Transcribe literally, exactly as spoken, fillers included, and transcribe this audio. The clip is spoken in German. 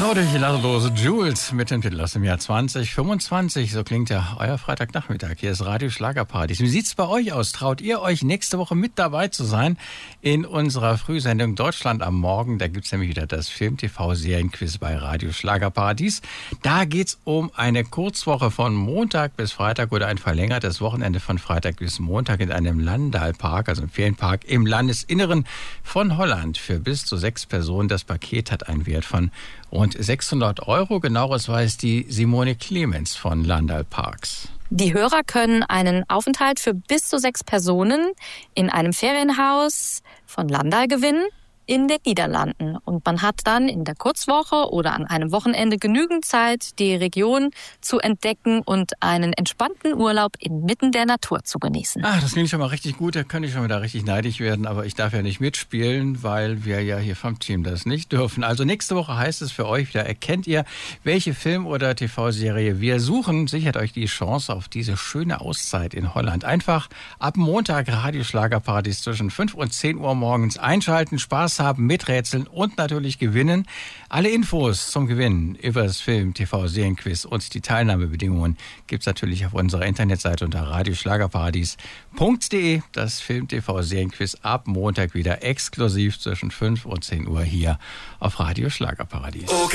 Traurig ladlose Jules mit dem Titel aus dem Jahr zwanzig fünfundzwanzig. So klingt ja euer Freitagnachmittag. Hier ist Radio Schlagerparadies. Wie sieht's bei euch aus? Traut ihr euch nächste Woche mit dabei zu sein in unserer Frühsendung Deutschland am Morgen? Da gibt's nämlich wieder das Film-T V-Serienquiz bei Radio Schlagerparadies. Da geht's um eine Kurzwoche von Montag bis Freitag oder ein verlängertes Wochenende von Freitag bis Montag in einem Landalpark, also einem Ferienpark im Landesinneren von Holland für bis zu sechs Personen. Das Paket hat einen Wert von rund sechshundert Euro. Genaueres weiß die Simone Clemens von Landal Parks. Die Hörer können einen Aufenthalt für bis zu sechs Personen in einem Ferienhaus von Landal gewinnen in den Niederlanden. Und man hat dann in der Kurzwoche oder an einem Wochenende genügend Zeit, die Region zu entdecken und einen entspannten Urlaub inmitten der Natur zu genießen. Ah, das klingt schon mal richtig gut. Da könnte ich schon wieder richtig neidisch werden. Aber ich darf ja nicht mitspielen, weil wir ja hier vom Team das nicht dürfen. Also nächste Woche heißt es für euch wieder, erkennt ihr, welche Film- oder T V-Serie wir suchen. Sichert euch die Chance auf diese schöne Auszeit in Holland. Einfach ab Montag Radio Schlagerparadies zwischen fünf und zehn Uhr morgens einschalten, Spaß haben, miträtseln und natürlich gewinnen. Alle Infos zum Gewinnen über das Film-T V-Serienquiz und die Teilnahmebedingungen gibt es natürlich auf unserer Internetseite unter radioschlagerparadies punkt de. Das Film-T V-Serienquiz ab Montag wieder exklusiv zwischen fünf und zehn Uhr hier auf Radio Schlagerparadies. Okay.